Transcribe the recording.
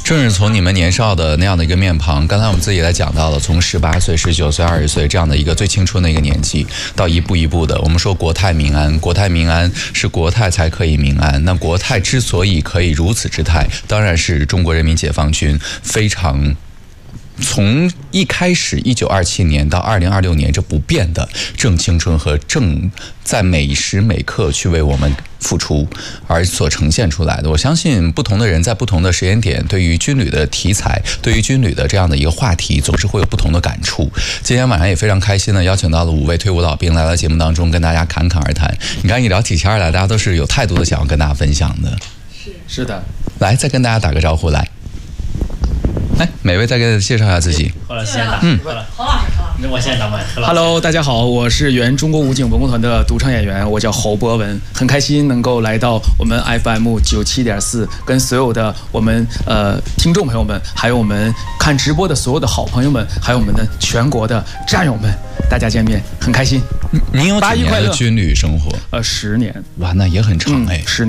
正是从你们年少的那样的一个面庞，刚才我们自己也在讲到了，从18岁、19岁、20岁这样的一个最青春的一个年纪，到一步一步的，我们说国泰民安，国泰民安是国泰才可以民安。那国泰之所以可以如此之泰，当然是中国人民解放军非常。从一开始1927年到2026年这不变的正青春和正在每时每刻去为我们付出而所呈现出来的，我相信不同的人在不同的时间点对于军旅的题材，对于军旅的这样的一个话题总是会有不同的感触。今天晚上也非常开心的邀请到了5位退伍老兵来到节目当中跟大家侃侃而谈。你看一聊起天来，大家都是有态度的想要跟大家分享的。 是的， 来再跟大家打个招呼来。来，每位再给大家介绍一下自己。 好了，先打。 何老师， 我先打麦。 Hello， 大家好，我是原中国武警文工团的独唱演员，我叫侯博文，很开心能够来到我们 FM 97.4，跟所有的我们听众朋友们，还有我们看直播的所有的好朋友们，还有我们的全国的战友们，大家见面很开心。 您有几年的军旅生活？ 10年。 哇，那也很长哎。 10年。